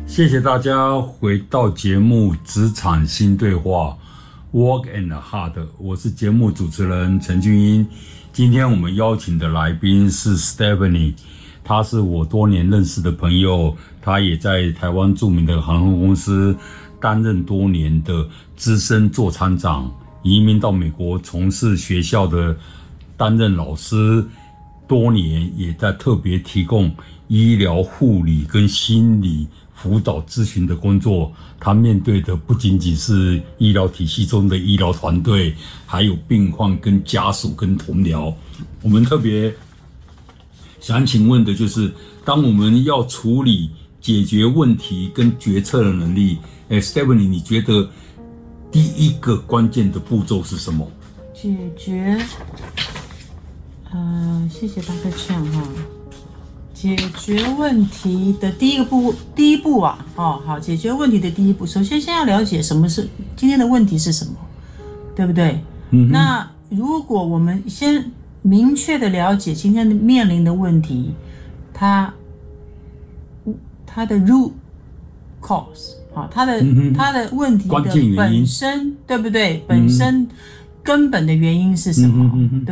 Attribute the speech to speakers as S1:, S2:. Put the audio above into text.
S1: 谢谢大家回到节目《职场新对话》Work and Hard， 我是节目主持人陈俊英。今天我们邀请的来宾是 Stephanie， 她是我多年认识的朋友，她也在台湾著名的航空公司担任多年的资深座舱长，移民到美国从事学校的担任老师多年，也在特别提供医疗护理跟心理辅导咨询的工作。他面对的不仅仅是医疗体系中的医疗团队，还有病患跟家属跟同僚。我们特别想请问的就是，当我们要处理解决问题跟决策的能力，Stephanie， 你觉得第一个关键的步骤是什么？
S2: 解决，谢谢大哥呛哈。解决问题的第一步啊，好，解决问题的第一步，首先要了解什么是今天的问题是什么，对不对？那如果我们先明确的了解今天面临的问题，它的 root cause， 它的问题的本身，对不对？本身根本的原因是什么？对。